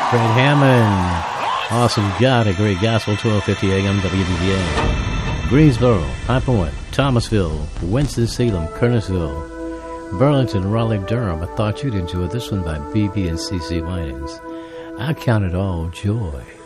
Fred Hammond. Awesome God, a great gospel, 1250 AM WBBA. Greensboro, High Point, Thomasville, Winston-Salem, Kernersville, Burlington, Raleigh, Durham. I thought you'd enjoy this one by BB and CC Winans. I count it all joy.